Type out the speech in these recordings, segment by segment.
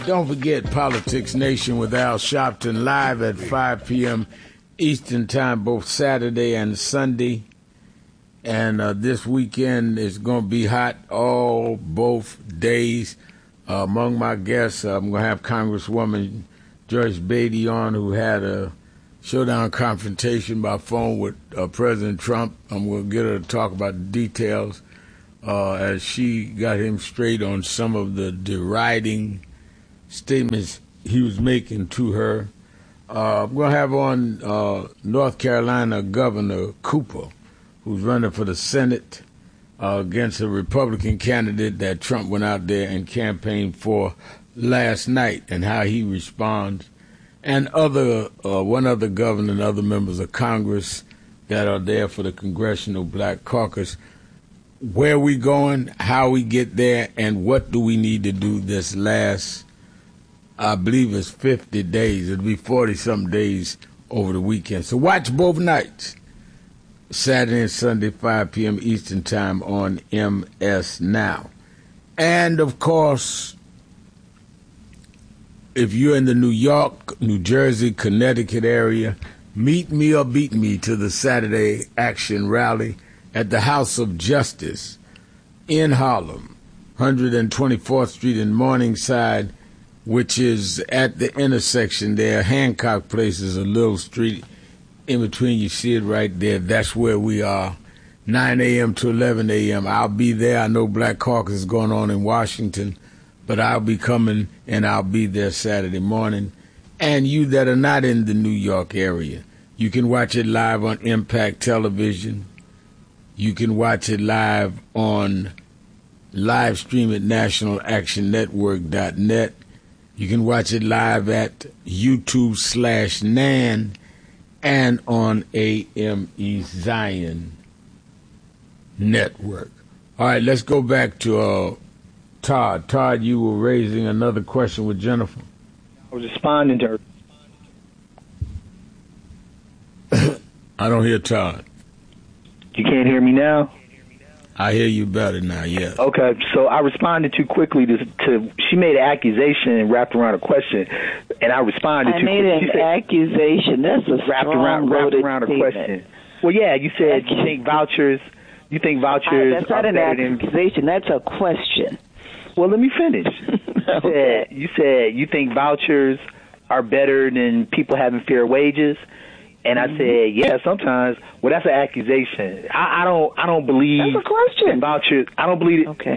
Don't forget Politics Nation with Al Sharpton live at 5 p.m. Eastern Time, both Saturday and Sunday. And this weekend is going to be hot both days. Among my guests, I'm going to have Congresswoman Joyce Beatty on, who had a showdown confrontation by phone with President Trump. I'm going to get her to talk about the details as she got him straight on some of the deriding statements he was making to her. We're going to have on North Carolina Governor Cooper, who's running for the Senate against a Republican candidate that Trump went out there and campaigned for last night, and how he responds, and one other governor and other members of Congress that are there for the Congressional Black Caucus. Where we going, how we get there, and what do we need to do this last, I believe it's 50 days. It'll be 40-something days over the weekend. So watch both nights, Saturday and Sunday, 5 p.m. Eastern Time on MS Now. And, of course, if you're in the New York, New Jersey, Connecticut area, meet me or beat me to the Saturday Action Rally at the House of Justice in Harlem, 124th Street in Morningside, which is at the intersection there. Hancock Place is a little street in between. You see it right there. That's where we are, 9 a.m. to 11 a.m. I'll be there. I know Black Caucus is going on in Washington, but I'll be coming, and I'll be there Saturday morning. And you that are not in the New York area, you can watch it live on Impact Television. You can watch it live on live stream at nationalactionnetwork.net. You can watch it live at YouTube/NAN and on AME Zion Network. All right, let's go back to Todd. Todd, you were raising another question with Jennifer. I was responding to her. I don't hear Todd. You can't hear me now? I hear you better now, yes. Okay, so I responded too quickly to she made an accusation and wrapped around a question, and I responded too quickly. I made an accusation. That's a wrapped around a question. Well, yeah, you said you think vouchers that's not an accusation, that's a question. Well, let me finish. Okay. You said you think vouchers are better than people having fair wages. And I said, yeah, sometimes. Well, that's an accusation. I don't believe. That's a question. Vouchers. I don't believe it. Okay.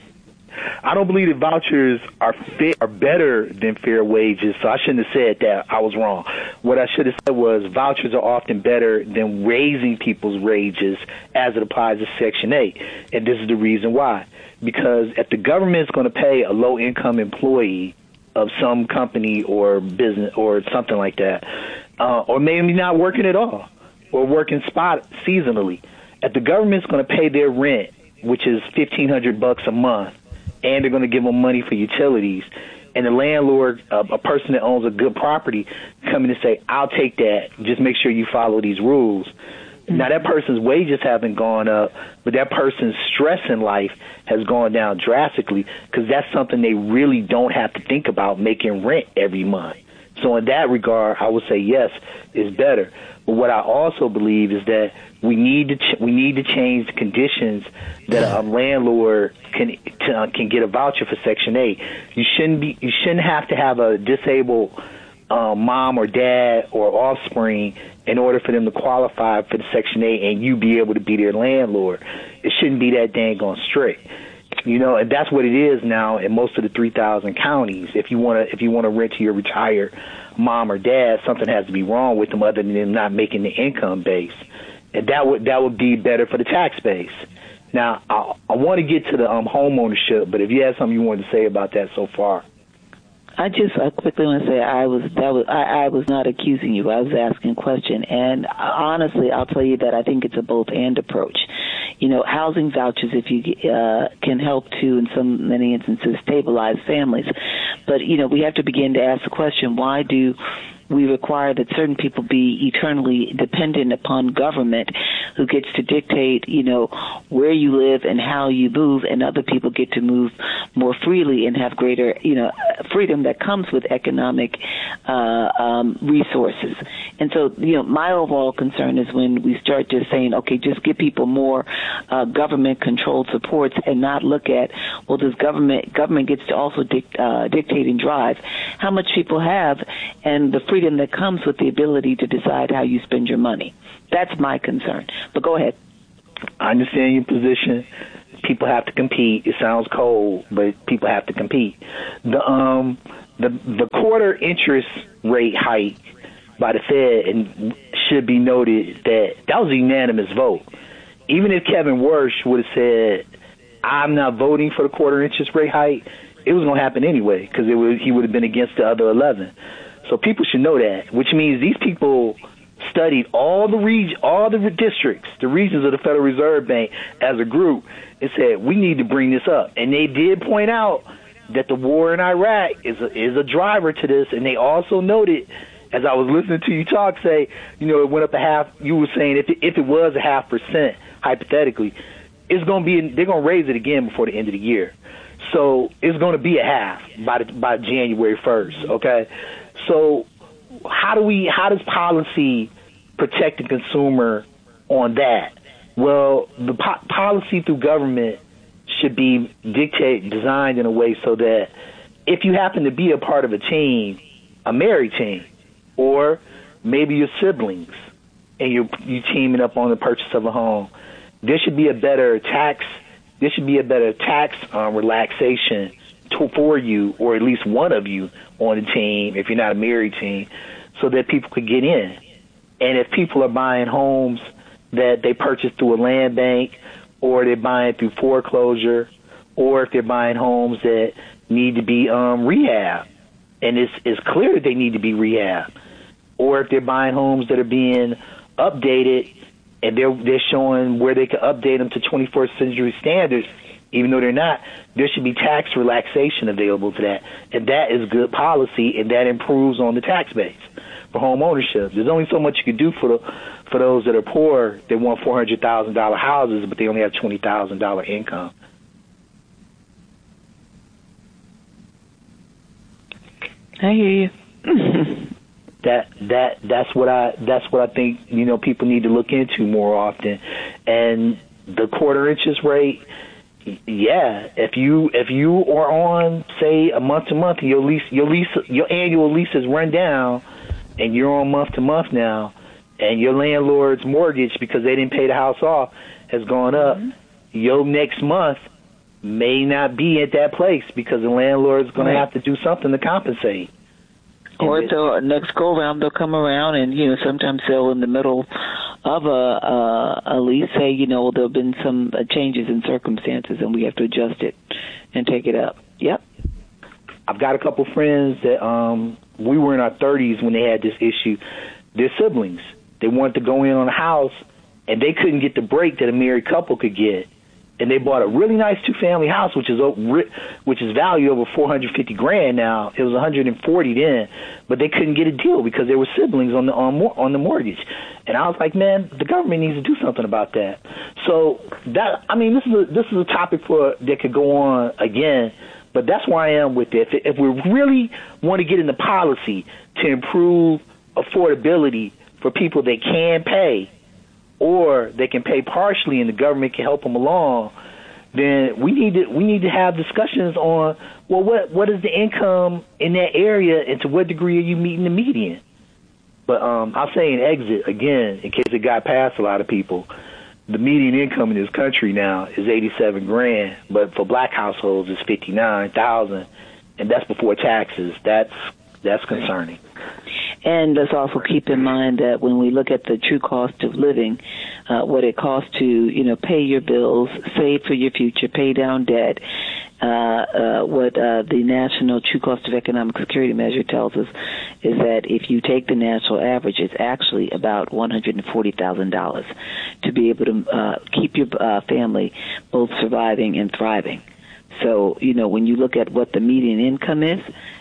I don't believe that vouchers are better than fair wages. So I shouldn't have said that. I was wrong. What I should have said was vouchers are often better than raising people's wages as it applies to Section 8. And this is the reason why. Because if the government is going to pay a low-income employee of some company or business or something like that, or maybe not working at all, or working spot seasonally, if the government's going to pay their rent, which is $1,500 a month, and they're going to give them money for utilities, and the landlord, a person that owns a good property, come in and say, I'll take that, just make sure you follow these rules. Now, that person's wages haven't gone up, but that person's stress in life has gone down drastically because that's something they really don't have to think about, making rent every month. So in that regard, I would say yes, it's better. But what I also believe is that we need to change the conditions that a landlord can get a voucher for Section 8. You shouldn't have to have a disabled mom or dad or offspring in order for them to qualify for the Section 8 and you be able to be their landlord. It shouldn't be that dang on strict. And that's what it is now in most of the 3,000 counties. If you want to rent to your retired mom or dad, something has to be wrong with them other than them not making the income base, and that would be better for the tax base. Now, I want to get to the home ownership, but if you have something you wanted to say about that so far. I quickly want to say I was not accusing you. I was asking a question, and honestly, I'll tell you that I think it's a both-and approach. Housing vouchers, if you can help to, in many instances, stabilize families. But we have to begin to ask the question: why do we require that certain people be eternally dependent upon government, who gets to dictate, where you live and how you move, and other people get to move more freely and have greater, freedom that comes with economic resources. And so, my overall concern is when we start just saying, okay, just give people more government-controlled supports and not look at, well, does government gets to also dictate and drive how much people have and the freedom that comes with the ability to decide how you spend your money. That's my concern. But go ahead. I understand your position. People have to compete. It sounds cold, but people have to compete. The quarter interest rate hike by the Fed, and should be noted that was a unanimous vote. Even if Kevin Warsh would have said, I'm not voting for the quarter interest rate hike, it was going to happen anyway because he would have been against the other 11. So people should know that, which means these people studied all the districts, the regions of the Federal Reserve Bank as a group, and said, we need to bring this up. And they did point out that the war in Iraq is a driver to this, and they also noted, as I was listening to you talk, say, it went up a half. You were saying if it was a 0.5%, hypothetically, they're going to raise it again before the end of the year. So it's going to be a half by January 1st. Okay, so how does policy protect the consumer on that? Well, the policy through government should be designed in a way so that if you happen to be a part of a team, a married team, or maybe your siblings, and you teaming up on the purchase of a home, there should be a better tax relaxation for you, or at least one of you on the team, if you're not a married team, so that people could get in. And if people are buying homes that they purchased through a land bank, or they're buying through foreclosure, or if they're buying homes that need to be rehab, and it's clear that they need to be rehab, or if they're buying homes that are being updated and they're showing where they can update them to 21st century standards, even though they're not, there should be tax relaxation available to that. And that is good policy, and that improves on the tax base for home ownership. There's only so much you can do for those that are poor. They want $400,000 houses, but they only have $20,000 income. I hear you. That's what I think people need to look into more often. And the quarter interest rate, yeah, if you are on, say, a month to month, your annual lease has run down, and you're on month to month now, and your landlord's mortgage, because they didn't pay the house off, has gone up, your next month may not be at that place because the landlord's going to have to do something to compensate. Or if the next go around, they'll come around and, sometimes they'll, in the middle of a lease, say, there have been some changes in circumstances and we have to adjust it and take it up. Yep. I've got a couple friends that we were in our 30s when they had this issue. Their siblings, they wanted to go in on a house and they couldn't get the break that a married couple could get. And they bought a really nice 2-family house, which is valued over $450,000 now. It was $140,000 then, but they couldn't get a deal because they were siblings on the mortgage. And I was like, man, the government needs to do something about that. So this is a topic that could go on again, but that's where I am with it. If we really want to get into policy to improve affordability for people that can pay, or they can pay partially and the government can help them along, then we need to have discussions on, well, what is the income in that area and to what degree are you meeting the median? But I'll say in exit, again, in case it got past a lot of people, the median income in this country now is $87,000, but for black households it's $59,000, and that's before taxes. That's concerning. And let's also keep in mind that when we look at the true cost of living, what it costs to, pay your bills, save for your future, pay down debt, what the National True Cost of Economic Security measure tells us is that if you take the national average, it's actually about $140,000 to be able to keep your family both surviving and thriving. So, when you look at what the median income is,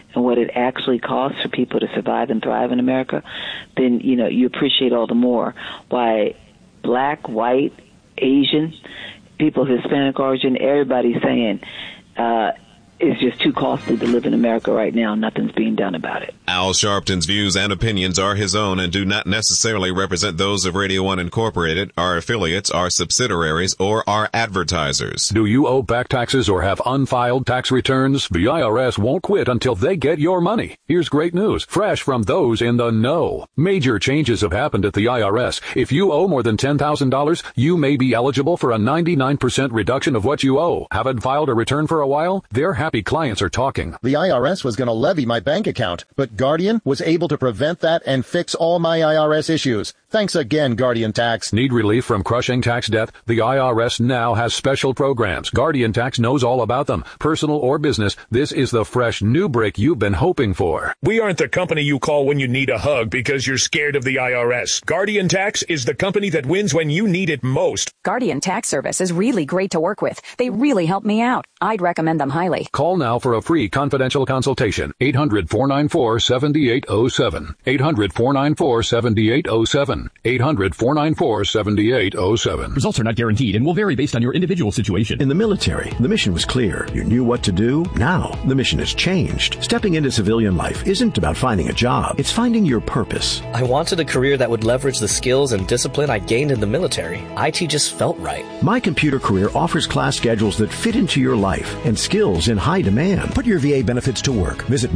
and what it actually costs for people to survive and thrive in America, then, you appreciate all the more why black, white, Asian, people of Hispanic origin, everybody's saying it's just too costly to live in America right now. Nothing's being done about it. Al Sharpton's views and opinions are his own and do not necessarily represent those of Radio 1 Incorporated, our affiliates, our subsidiaries, or our advertisers. Do you owe back taxes or have unfiled tax returns? The IRS won't quit until they get your money. Here's great news, fresh from those in the know. Major changes have happened at the IRS. If you owe more than $10,000, you may be eligible for a 99% reduction of what you owe. Haven't filed a return for a while? Their happy clients are talking. The IRS was going to levy my bank account, but Guardian was able to prevent that and fix all my IRS issues. Thanks again, Guardian Tax. Need relief from crushing tax debt? The IRS now has special programs. Guardian Tax knows all about them. Personal or business, this is the fresh new break you've been hoping for. We aren't the company you call when you need a hug because you're scared of the IRS. Guardian Tax is the company that wins when you need it most. Guardian Tax Service is really great to work with. They really help me out. I'd recommend them highly. Call now for a free confidential consultation. 800-494-7807. 800-494-7807. 800-494-7807. Results are not guaranteed and will vary based on your individual situation. In the military, the mission was clear. You knew what to do. Now, the mission has changed. Stepping into civilian life isn't about finding a job. It's finding your purpose. I wanted a career that would leverage the skills and discipline I gained in the military. IT just felt right. My Computer Career offers class schedules that fit into your life and skills in high demand. Put your VA benefits to work. Visit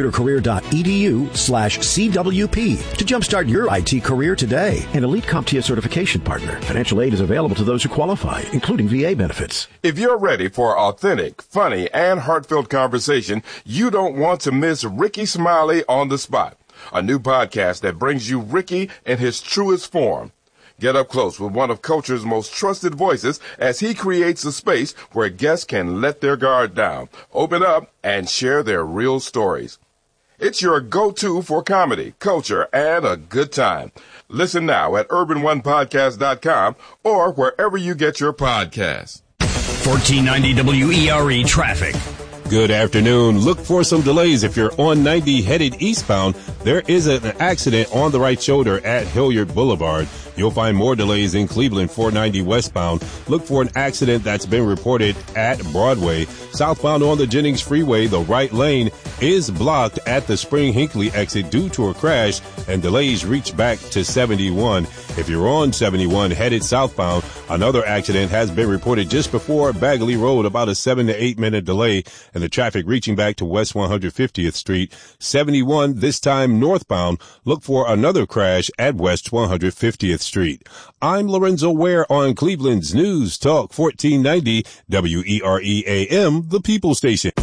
mycomputercareer.edu/CWP to jumpstart your IT career today. An elite CompTIA certification partner. Financial aid is available to those who qualify, including VA benefits. If you're ready for authentic, funny, and heartfelt conversation, you don't want to miss Ricky Smiley on the Spot, a new podcast that brings you Ricky in his truest form. Get up close with one of culture's most trusted voices as he creates a space where guests can let their guard down, open up, and share their real stories. It's your go-to for comedy, culture, and a good time. Listen now at urban1podcast.com or wherever you get your podcasts. 1490 WERE traffic. Good afternoon. Look for some delays if you're on 90 headed eastbound. There is an accident on the right shoulder at Hilliard Boulevard. You'll find more delays in Cleveland 490 westbound. Look for an accident that's been reported at Broadway. Southbound on the Jennings Freeway, the right lane is blocked at the Spring Hinckley exit due to a crash, and delays reach back to 71. If you're on 71 headed southbound, another accident has been reported just before Bagley Road, about a 7 to 8 minute delay, and the traffic reaching back to West 150th Street. 71, this time northbound. Look for another crash at West 150th Street. I'm Lorenzo Ware on Cleveland's News Talk 1490 WERE AM, the People Station.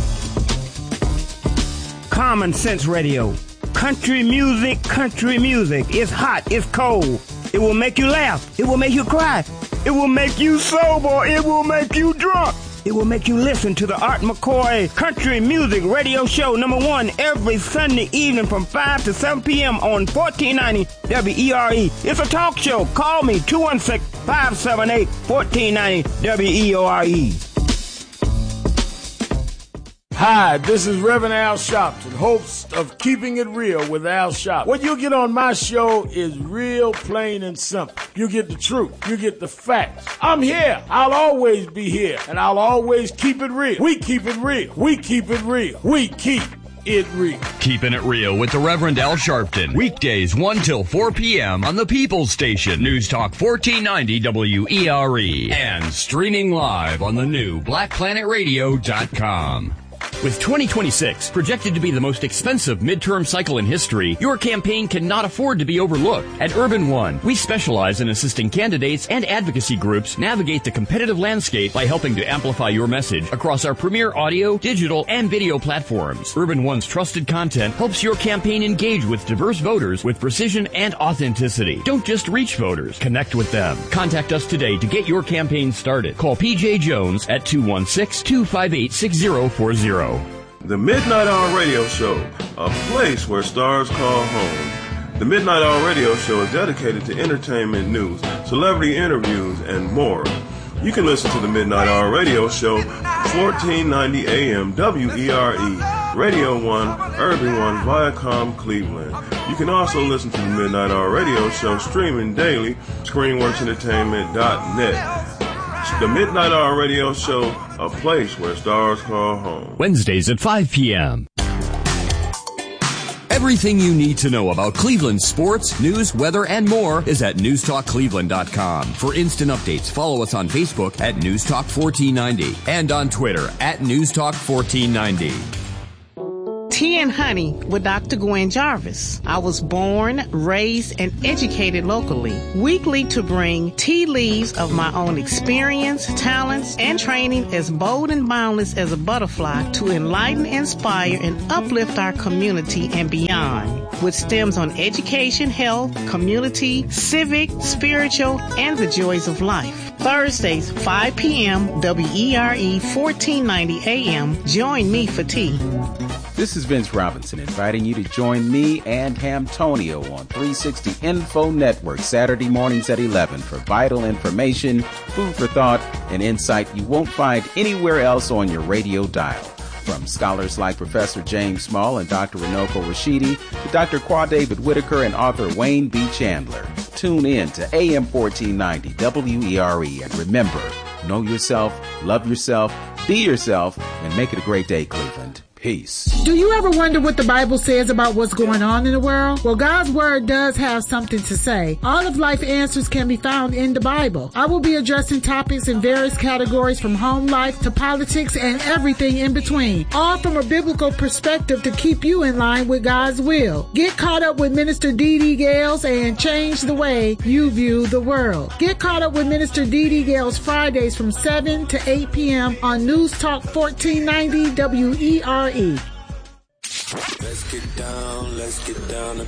Common Sense Radio. Country music. It's hot. It's cold. It will make you laugh. It will make you cry. It will make you sober. It will make you drunk. It will make you listen to the Art McCoy Country Music Radio Show #1 every Sunday evening from 5 to 7 p.m. on 1490 WERE. It's a talk show. Call me 216-578-1490 WERE. Hi, this is Reverend Al Sharpton, host of Keeping It Real with Al Sharpton. What you get on my show is real, plain, and simple. You get the truth. You get the facts. I'm here. I'll always be here, and I'll always keep it real. We keep it real. We keep it real. We keep it real. Keeping It Real with the Reverend Al Sharpton. Weekdays 1 till 4 p.m. on the People's Station. News Talk 1490 WERE. And streaming live on the new BlackPlanetRadio.com. With 2026 projected to be the most expensive midterm cycle in history, your campaign cannot afford to be overlooked. At Urban One, we specialize in assisting candidates and advocacy groups navigate the competitive landscape by helping to amplify your message across our premier audio, digital, and video platforms. Urban One's trusted content helps your campaign engage with diverse voters with precision and authenticity. Don't just reach voters, connect with them. Contact us today to get your campaign started. Call PJ Jones at 216-258-6040. The Midnight Hour Radio Show, a place where stars call home. The Midnight Hour Radio Show is dedicated to entertainment news, celebrity interviews, and more. You can listen to the Midnight Hour Radio Show, 1490 AM WERE, Radio 1, Urban 1, Viacom, Cleveland. You can also listen to the Midnight Hour Radio Show streaming daily, ScreenWorksEntertainment.net. The Midnight Hour Radio Show, a place where stars call home. Wednesdays at 5 p.m. Everything you need to know about Cleveland sports, news, weather, and more is at newstalkcleveland.com. For instant updates, follow us on Facebook at newstalk1490 and on Twitter at newstalk1490. Tea and Honey with Dr. Gwen Jarvis. I was born, raised, and educated locally. Weekly to bring tea leaves of my own experience, talents, and training as bold and boundless as a butterfly to enlighten, inspire, and uplift our community and beyond. With stems on education, health, community, civic, spiritual, and the joys of life. Thursdays, 5 p.m., WERE 1490 AM. Join me for tea. This is Vince Robinson inviting you to join me and Hamtonio on 360 Info Network Saturday mornings at 11 for vital information, food for thought, and insight you won't find anywhere else on your radio dial. From scholars like Professor James Small and Dr. Runoko Rashidi to Dr. Qua David Whitaker and author Wayne B. Chandler. Tune in to AM 1490 WERE and remember, know yourself, love yourself, be yourself, and make it a great day, Cleveland. Peace. Do you ever wonder what the Bible says about what's going on in the world? Well, God's Word does have something to say. All of life answers can be found in the Bible. I will be addressing topics in various categories from home life to politics and everything in between, all from a biblical perspective to keep you in line with God's will. Get caught up with Minister Dee Gales and change the way you view the world. Get caught up with Minister Dee Gales Fridays from 7 to 8 p.m. on News Talk 1490 WERE. Let's get down to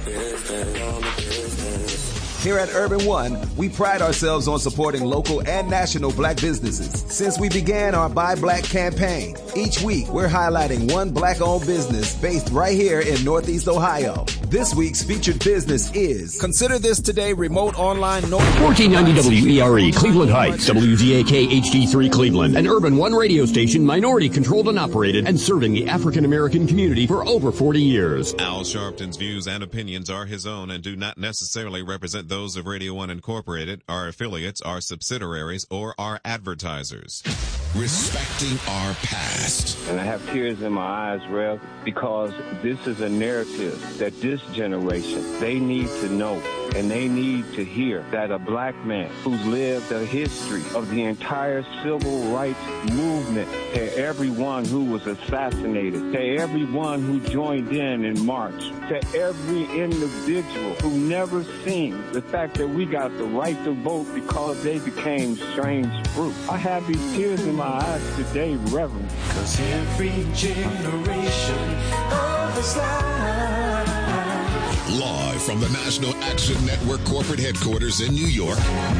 business. Here at Urban One, we pride ourselves on supporting local and national black businesses. Since we began our Buy Black campaign, each week we're highlighting one black-owned business based right here in Northeast Ohio. This week's featured business is Consider This Today Remote Online 1490 WERE, Cleveland Heights, WZAK HD3 Cleveland, an Urban One radio station, minority controlled and operated, and serving the African American community for over 40 years. Al Sharpton's views and opinions are his own and do not necessarily represent those of Radio One Incorporated, our affiliates, our subsidiaries, or our advertisers. Respecting our past. And I have tears in my eyes, Rev, because this is a narrative that this generation, they need to know and they need to hear that a black man who's lived a history of the entire civil rights movement, to everyone who was assassinated, to everyone who joined in March, to every individual who never seen the fact that we got the right to vote because they became strange fruit. I have these tears in my eyes today, Reverend. Cause every generation of Islam. Live from the National Action Network corporate headquarters in New York,